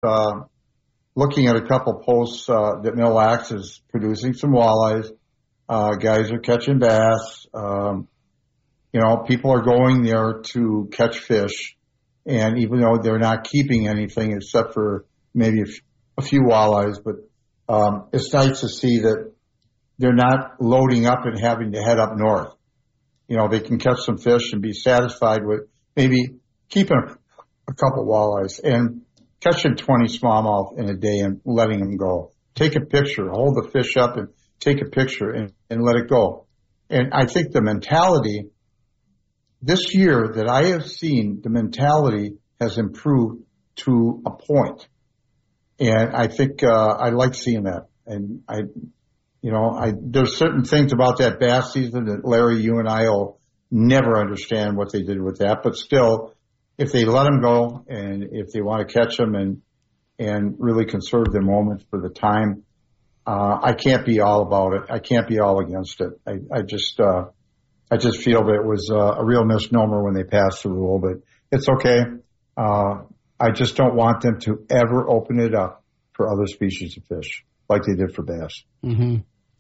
looking at a couple posts that Mille Lacs is producing some walleyes. Guys are catching bass. People are going there to catch fish. And even though they're not keeping anything except for maybe a few walleyes, but it's nice to see that they're not loading up and having to head up north. They can catch some fish and be satisfied with maybe keeping a couple walleyes and catching 20 smallmouth in a day and letting them go. Take a picture, hold the fish up and take a picture and let it go. And I think the mentality this year that I have seen, the mentality has improved to a point. And I think I like seeing that. And there's certain things about that bass season that Larry, you and I will never understand what they did with that. But still, if they let them go and if they want to catch them and really conserve their moments for the time, I can't be all about it. I can't be all against it. I just feel that it was a real misnomer when they passed the rule, but it's okay. I just don't want them to ever open it up for other species of fish like they did for bass. Mm-hmm.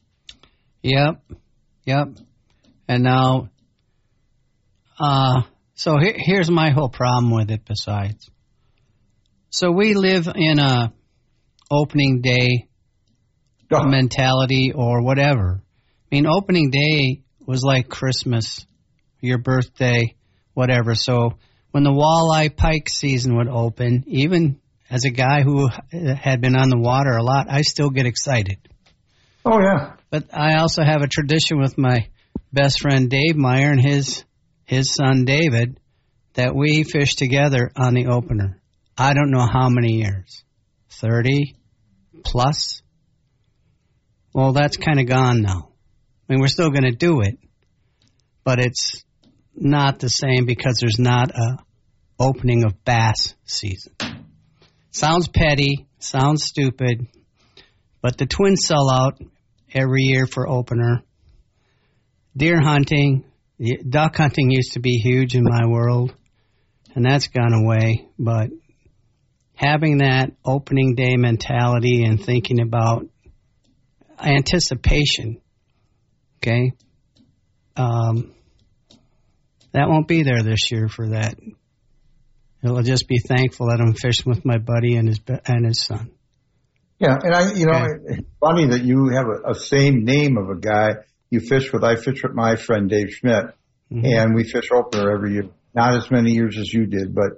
Yep. And now, so here's my whole problem with it besides. So we live in a opening day mentality or whatever. I mean, opening day was like Christmas, your birthday, whatever. So when the walleye pike season would open, even as a guy who had been on the water a lot, I still get excited. Oh, yeah. But I also have a tradition with my best friend Dave Meyer and his son David that we fish together on the opener. I don't know how many years, 30 plus. Well, that's kind of gone now. I mean, we're still going to do it, but it's not the same because there's not a opening of bass season. Sounds petty, sounds stupid, but the Twins sell out every year for opener. Deer hunting, duck hunting used to be huge in my world, and that's gone away. But having that opening day mentality and thinking about anticipation, okay, that won't be there this year for that. It'll just be thankful that I'm fishing with my buddy and his son. Yeah, and it's funny that you have a same name of a guy you fish with. I fish with my friend Dave Schmidt, and we fish opener every year. Not as many years as you did, but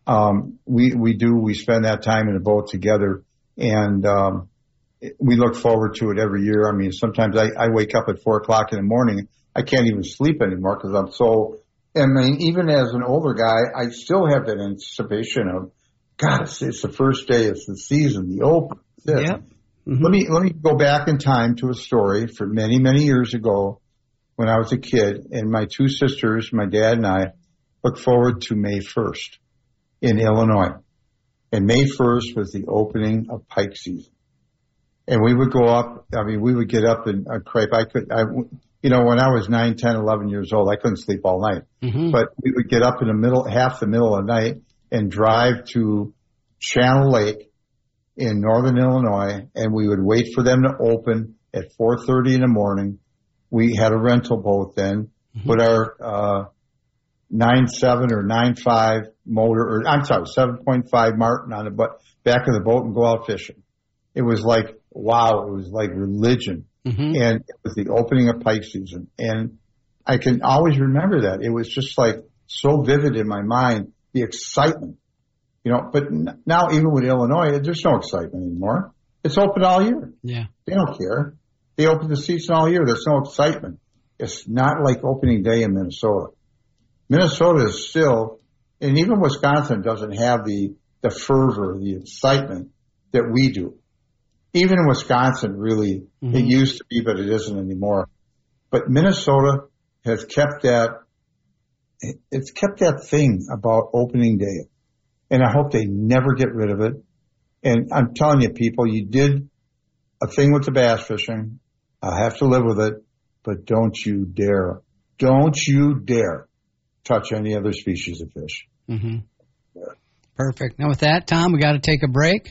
we spend that time in a boat together, and we look forward to it every year. I mean, sometimes I wake up at 4:00 in the morning. I can't even sleep anymore because I'm so. I mean, even as an older guy, I still have that anticipation of, God, it's the first day, it's the season, the open. Yeah. Mm-hmm. Let me go back in time to a story for many, many years ago when I was a kid, and my two sisters, my dad and I, looked forward to May 1st in Illinois. And May 1st was the opening of pike season. And we would go up, we would get up and crepe. When I was 9, 10, 11 years old, I couldn't sleep all night. Mm-hmm. But we would get up in half the middle of the night and drive to Channel Lake in northern Illinois, and we would wait for them to open at 4:30 in the morning. We had a rental boat then, put our 9.7 or 9.5 motor, or 7.5 Martin on the back of the boat and go out fishing. It was like, wow, it was like religion. Mm-hmm. And it was the opening of pike season. And I can always remember that. It was just like so vivid in my mind, the excitement. But now even with Illinois, there's no excitement anymore. It's open all year. Yeah. They don't care. They open the season all year. There's no excitement. It's not like opening day in Minnesota. Minnesota is still, and even Wisconsin doesn't have the fervor, the excitement that we do. Even in Wisconsin, really, it used to be, but it isn't anymore. But Minnesota has kept that, it's kept that thing about opening day. And I hope they never get rid of it. And I'm telling you, people, you did a thing with the bass fishing. I'll have to live with it, but don't you dare touch any other species of fish. Mm-hmm. Perfect. Now with that, Tom, we got to take a break.